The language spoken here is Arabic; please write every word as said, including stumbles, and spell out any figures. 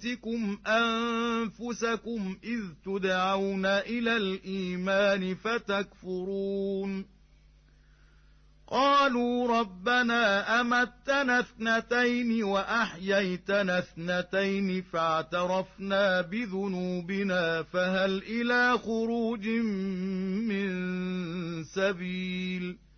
أَنفُسِكُمْ أَنفُسَكُمْ إِذْ تُدْعَوْنَ إِلَى الْإِيمَانِ فَتَكْفُرُونَ قَالُوا رَبَّنَا أَمَتَّنَا اثْنَتَيْنِ وَأَحْيَيْتَنَا اثْنَتَيْنِ فَاعْتَرَفْنَا بِذُنُوبِنَا فَهَلْ إِلَىٰ خُرُوجٍ مِّن سَبِيلٍ